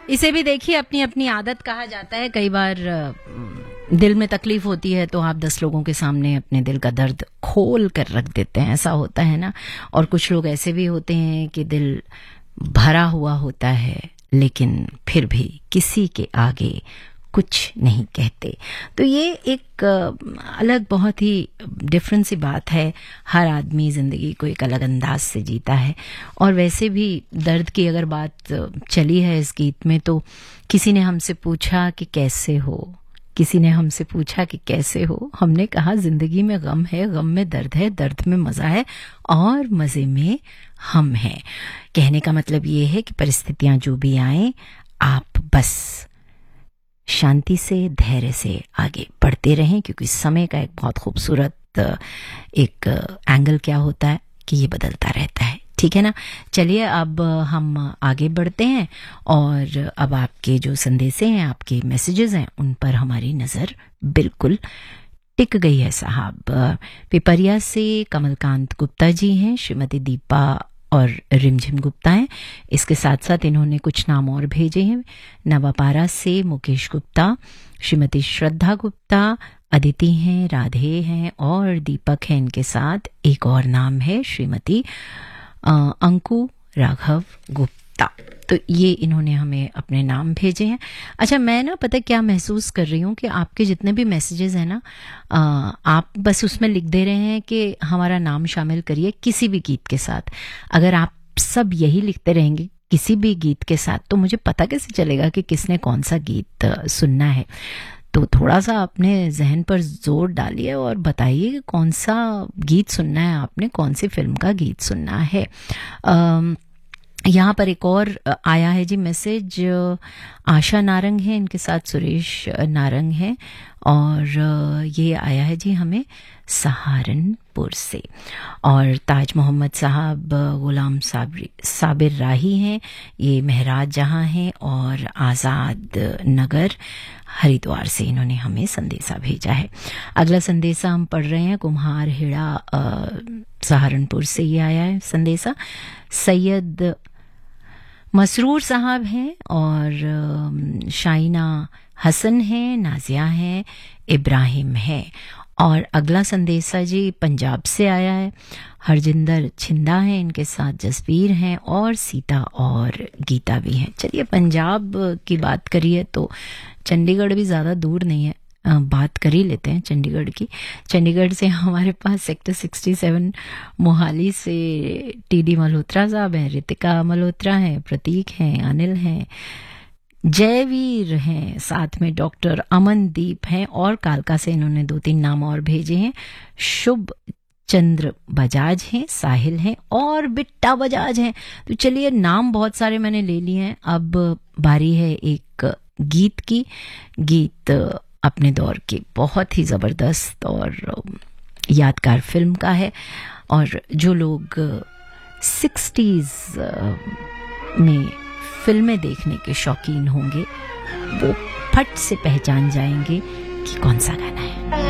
इसे भी देखिए, अपनी अपनी आदत कहा जाता है। कई बार दिल में तकलीफ होती है तो आप 10 लोगों के सामने अपने दिल का दर्द खोल कर रख देते हैं, ऐसा होता है ना। और कुछ लोग ऐसे भी होते हैं कि दिल भरा हुआ होता है लेकिन फिर भी किसी के आगे कुछ नहीं कहते। तो ये एक अलग, बहुत ही डिफरेंट सी बात है। हर आदमी ज़िंदगी को एक अलग अंदाज से जीता है। और वैसे भी दर्द की अगर बात चली है इस गीत में, तो किसी ने हमसे पूछा कि कैसे हो, किसी ने हमसे पूछा कि कैसे हो। हमने कहा ज़िंदगी में गम है, गम में दर्द है, दर्द में मज़ा है और मज़े में हम हैं। कहने का मतलब ये है कि परिस्थितियां जो भी आए, आप बस शांति से, धैर्य से आगे बढ़ते रहें, क्योंकि समय का एक बहुत खूबसूरत एक एंगल क्या होता है कि ये बदलता रहता है। ठीक है ना। चलिए अब हम आगे बढ़ते हैं और अब आपके जो संदेश हैं, आपके मैसेजेस हैं, उन पर हमारी नज़र बिल्कुल टिक गई है साहब। पिपरिया से कमलकांत गुप्ता जी हैं, श्रीमती दीपा और रिमझिम गुप्ता हैं। इसके साथ साथ इन्होंने कुछ नाम और भेजे हैं। नवापारा से मुकेश गुप्ता, श्रीमती श्रद्धा गुप्ता, अदिति हैं, राधे हैं और दीपक हैं। इनके साथ एक और नाम है श्रीमती अंकु राघव गुप्ता। तो ये इन्होंने हमें अपने नाम भेजे हैं। अच्छा, मैं ना पता क्या महसूस कर रही हूँ कि आपके जितने भी मैसेजेस हैं ना, आप बस उसमें लिख दे रहे हैं कि हमारा नाम शामिल करिए किसी भी गीत के साथ। अगर आप सब यही लिखते रहेंगे किसी भी गीत के साथ, तो मुझे पता कैसे चलेगा कि किसने कौन सा गीत सुनना है। तो थोड़ा सा अपने जहन पर जोर डालिए और बताइए कि कौन सा गीत सुनना है आपने, कौन सी फिल्म का गीत सुनना है। यहाँ पर एक और आया है जी मैसेज। आशा नारंग है, इनके साथ सुरेश नारंग है और ये आया है जी हमें सहारनपुर से। और ताज मोहम्मद साहब गुलाम साबिर राही हैं, ये महराज जहाँ हैं और आज़ाद नगर हरिद्वार से इन्होंने हमें संदेशा भेजा है। अगला संदेशा हम पढ़ रहे हैं, कुम्हार हेड़ा सहारनपुर से ये आया है संदेशा। सैयद मसरूर साहब हैं और शाइना हसन हैं, नाजिया हैं, इब्राहिम हैं। और अगला संदेशा जी पंजाब से आया है, हरजिंदर छिंदा हैं, इनके साथ जसवीर हैं और सीता और गीता भी हैं। चलिए पंजाब की बात करिए तो चंडीगढ़ भी ज़्यादा दूर नहीं है, बात कर ही लेते हैं चंडीगढ़ की। चंडीगढ़ से हमारे पास सेक्टर 67 मोहाली से टीडी मल्होत्रा साहब हैं, रितिका मल्होत्रा हैं, प्रतीक हैं, अनिल हैं, जयवीर हैं, साथ में डॉक्टर अमनदीप हैं और कालका से इन्होंने 2-3 नाम और भेजे हैं। शुभ चंद्र बजाज हैं, साहिल हैं और बिट्टा बजाज हैं। तो चलिए नाम बहुत सारे मैंने ले लिए हैं, अब बारी है एक गीत की। गीत अपने दौर की बहुत ही ज़बरदस्त और यादगार फिल्म का है और जो लोग 60s में फिल्में देखने के शौकीन होंगे वो फट से पहचान जाएंगे कि कौन सा गाना है।